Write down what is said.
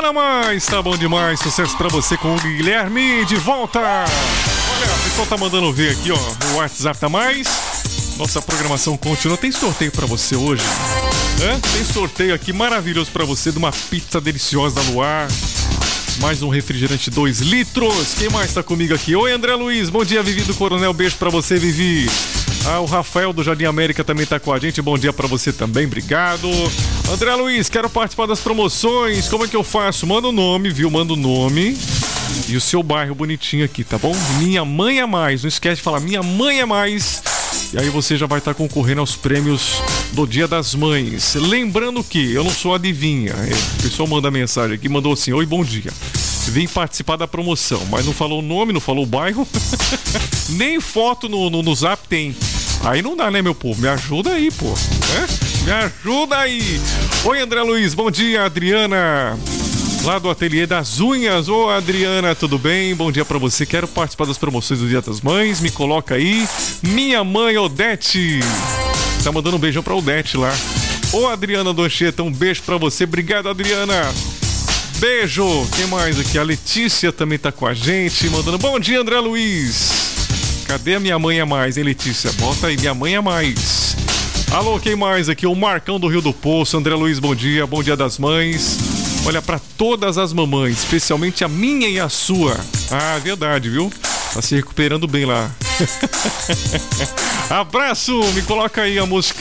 Adriana Mais, tá bom demais. Sucesso pra você com o Guilherme de volta. Olha, o pessoal tá mandando ver aqui, ó, no WhatsApp da Mais. Nossa programação continua. Tem sorteio pra você hoje. Tem sorteio aqui maravilhoso pra você de uma pizza deliciosa da Luar. Mais um refrigerante 2 litros. Quem mais tá comigo aqui? Oi, André Luiz. Bom dia, Vivi do Coronel. Beijo pra você, Vivi. O Rafael do Jardim América também tá com a gente. Bom dia pra você também, obrigado. André Luiz, quero participar das promoções. Como é que eu faço? Manda o nome, viu? Manda o nome e o seu bairro bonitinho aqui, tá bom? Minha Mãe é Mais. Não esquece de falar Minha Mãe é Mais. E aí você já vai estar concorrendo aos prêmios do Dia das Mães. Lembrando que eu não sou adivinha. O pessoal manda mensagem aqui, mandou assim: oi, bom dia. Vim participar da promoção, mas não falou o nome, não falou o bairro. Nem foto no Zap tem. Aí não dá, né, meu povo? Me ajuda aí, pô. Me ajuda aí. Oi, André Luiz. Bom dia, Adriana. Lá do Ateliê das Unhas. Ô, Adriana, tudo bem? Bom dia pra você. Quero participar das promoções do Dia das Mães. Me coloca aí. Minha mãe, Odete. Tá mandando um beijão pra Odete lá. Ô, Adriana Doncheta, um beijo pra você. Obrigado, Adriana. Beijo. Quem mais aqui? A Letícia também tá com a gente, mandando bom dia, André Luiz. Cadê a Minha Mãe é Mais, hein, Letícia? Bota aí, Minha Mãe é Mais. Alô, quem mais aqui? O Marcão do Rio do Poço. André Luiz, bom dia das mães. Olha, pra todas as mamães, especialmente a minha e a sua. Ah, verdade, viu? Tá se recuperando bem lá. Abraço, me coloca aí a música